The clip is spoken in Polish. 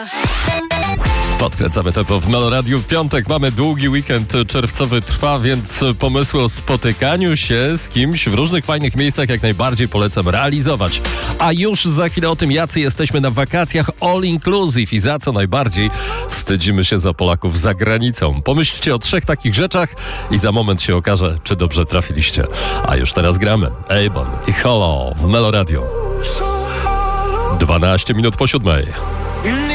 Podkręcamy tempo w Meloradiu. W piątek mamy długi weekend czerwcowy trwa, więc pomysły o spotykaniu się z kimś w różnych fajnych miejscach jak najbardziej polecam realizować. A już za chwilę o tym, jacy jesteśmy na wakacjach all inclusive i za co najbardziej wstydzimy się za Polaków za granicą. Pomyślcie o 3 takich rzeczach i za moment się okaże, czy dobrze trafiliście. A już teraz gramy. Abel i Hello w Meloradio. 12 minut po 7.